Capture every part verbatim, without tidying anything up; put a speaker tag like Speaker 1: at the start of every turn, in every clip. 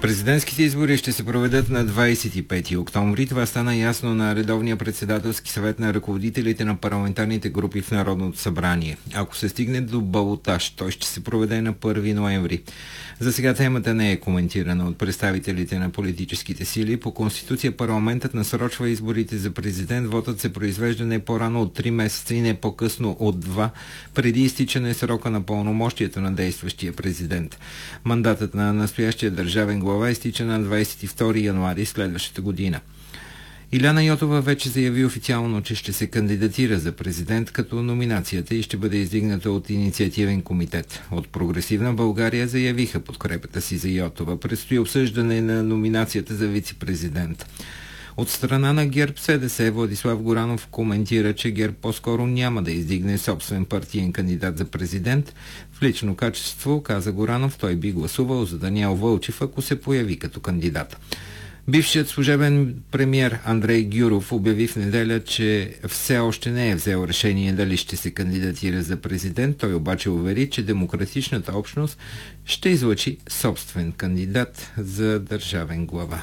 Speaker 1: Президентските избори ще се проведат на двадесет и пети октомври. Това стана ясно на редовния председателски съвет на ръководителите на парламентарните групи в Народното събрание. Ако се стигне до балотаж, той ще се проведе на първи ноември. За сега темата не е коментирана от представителите на политическите сили. По Конституция парламентът насрочва изборите за президент. Вотът се произвежда не по-рано от три месеца и не по-късно от два, преди изтичане срока на пълномощията на действащия президент. Мандатът на настоящия държавен глава изтича на двадесет и втори януари следващата година. Иляна Йотова вече заяви официално, че ще се кандидатира за президент, като номинацията и ще бъде издигната от инициативен комитет. От Прогресивна България заявиха подкрепата си за Йотова. Предстои обсъждане на номинацията за вице-президент. От страна на ГЕРБ-СДС Владислав Горанов коментира, че ГЕРБ по-скоро няма да издигне собствен партиен кандидат за президент. В лично качество, каза Горанов, той би гласувал за Даниел Вълчев, ако се появи като кандидат. Бившият служебен премиер Андрей Гюров обяви в неделя, че все още не е взел решение дали ще се кандидатира за президент. Той обаче увери, че демократичната общност ще излъчи собствен кандидат за държавен глава.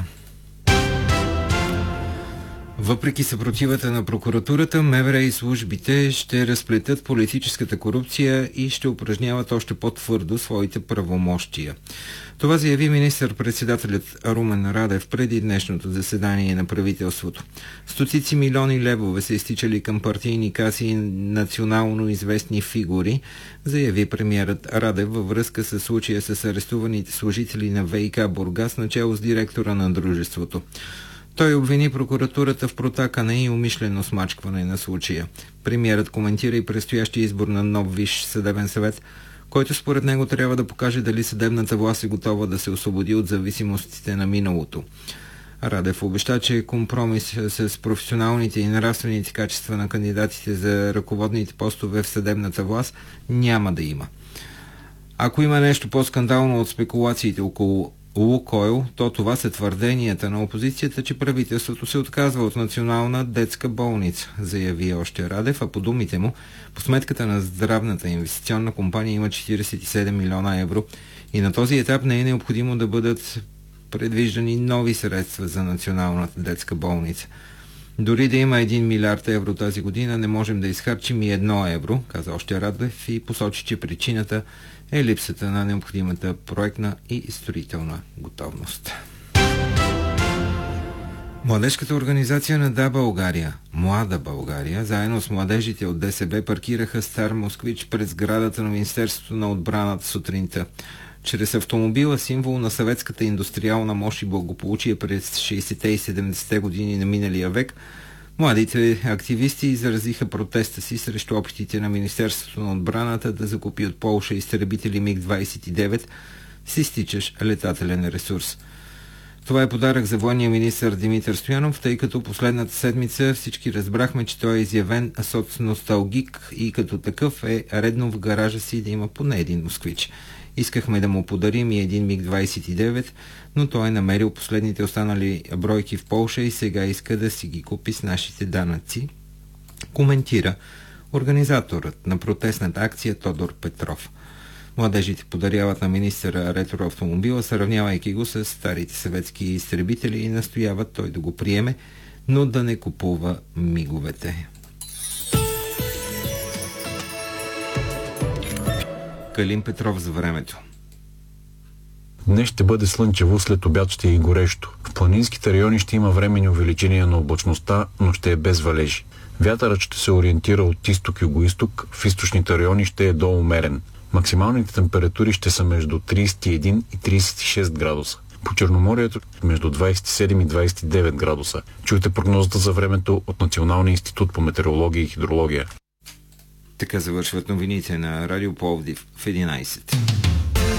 Speaker 1: Въпреки съпротивата на прокуратурата, МВР и службите ще разплетат политическата корупция и ще упражняват още по-твърдо своите правомощия. Това заяви министър-председателят Румен Радев преди днешното заседание на правителството. Стотици милиони левове са изтичали към партийни каси и национално известни фигури, заяви премиерът Радев във връзка с случая с арестуваните служители на ВиК Бургас, начело с директора на дружеството. Той обвини прокуратурата в протакане и умишлено смачкване на случая. Премиерът коментира и предстоящия избор на нов Висш съдебен съвет, който според него трябва да покаже дали съдебната власт е готова да се освободи от зависимостите на миналото. Радев обеща, че компромис с професионалните и нравствените качества на кандидатите за ръководните постове в съдебната власт няма да има. Ако има нещо по-скандално от спекулациите около Лукойл, то това са твърденията на опозицията, че правителството се отказва от национална детска болница, заяви още Радев, а по думите му, по сметката на здравната инвестиционна компания има четиридесет и седем милиона евро и на този етап не е необходимо да бъдат предвиждани нови средства за националната детска болница. Дори да има един милиард евро тази година, не можем да изхарчим и едно евро, каза още Радев и посочи, че причината е липсата на необходимата проектна и строителна готовност. Младежката организация на Да, България, Млада България, заедно с младежите от ДСБ паркираха стар москвич пред сградата на Министерството на отбраната сутринта. Чрез автомобила, символ на съветската индустриална мощ и благополучие през шейсетте и седемдесетте години на миналия век, младите активисти изразиха протеста си срещу опитите на Министерството на отбраната да закупи от Полша изтребители Миг двадесет и девет с изтичащ летателен ресурс. Това е подарък за военния министър Димитър Стоянов, тъй като последната седмица всички разбрахме, че той е изявен соцносталгик и като такъв е редно в гаража си да има поне един москвич. Искахме да му подарим и един Миг двадесет и девет, но той е намерил последните останали бройки в Полша и сега иска да си ги купи с нашите данъци, коментира организаторът на протестната акция Тодор Петров. Младежите подаряват на министъра ретроавтомобила, сравнявайки го с старите съветски изтребители и настояват той да го приеме, но да не купува миговете. Калин Петров за времето.
Speaker 2: Днес ще бъде слънчево, след обяд ще е и горещо. В планинските райони ще има временни увеличения на облачността, но ще е без валежи. Вятърът ще се ориентира от изток-югоизток, в източните райони ще е доумерен. Максималните температури ще са между тридесет и един и тридесет и шест градуса. По Черноморието между двадесет и седем и двадесет и девет градуса. Чуйте прогнозата за времето от Националния институт по метеорология и хидрология.
Speaker 1: Така завършват новините на Радио Пловдив в единадесет.